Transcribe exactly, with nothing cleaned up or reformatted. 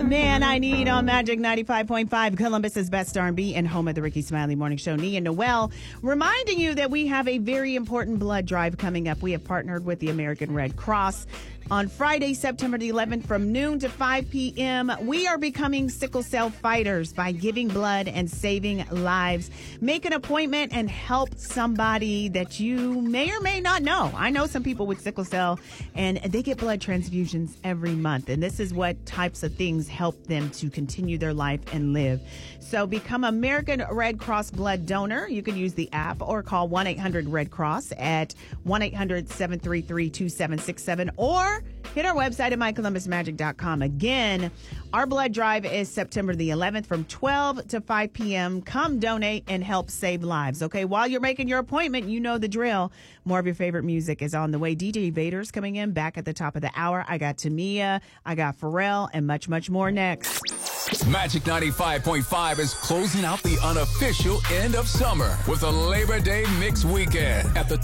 Man I Need on Magic ninety-five point five, Columbus's best R and B and home of the Ricky Smiley Morning Show. Nia and Noel reminding you that we have a very important blood drive coming up. We have partnered with the American Red Cross. On Friday, September the eleventh, from noon to five p.m., we are becoming sickle cell fighters by giving blood and saving lives. Make an appointment and help somebody that you may or may not know. I know some people with sickle cell, and they get blood transfusions every month, and this is what types of things help them to continue their life and live. So become American Red Cross blood donor. You can use the app or call one eight hundred red cross at one eight hundred seven three three two seven six seven or hit our website at my columbus magic dot com. Again, our blood drive is September the eleventh from twelve to five p.m. Come donate and help save lives. Okay, while you're making your appointment, you know the drill. More of your favorite music is on the way. D J Vader's coming in back at the top of the hour. I got Tamia, I got Pharrell, and much, much more next. Magic ninety-five point five is closing out the unofficial end of summer with a Labor Day mix weekend at the